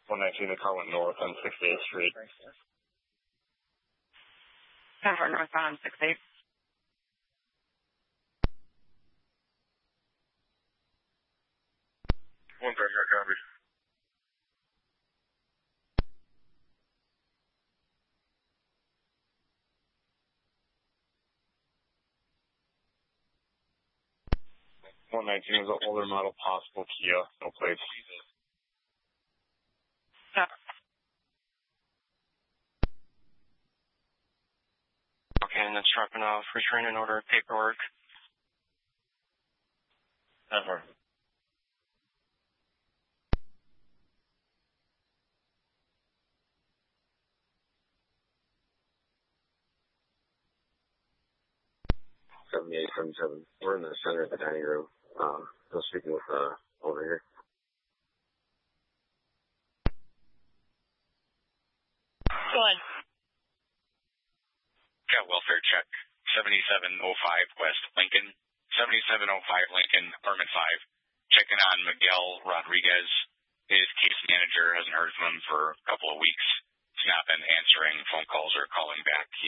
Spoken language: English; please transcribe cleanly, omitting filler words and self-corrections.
119, the car went north on 68th Street. 10-4 northbound on 68. 130, copy. $119 was an older model, possible Kia, no plates. No. Okay, and that's dropping off return and order paperwork. 10-4. $7877. We're in the center of the dining room. Still speaking with over here. Go ahead. Got welfare check. 7705 West Lincoln. 7705 Lincoln, apartment 5. Checking on Miguel Rodriguez. His case manager hasn't heard from him for a couple of weeks. He's not been answering phone calls or calling back.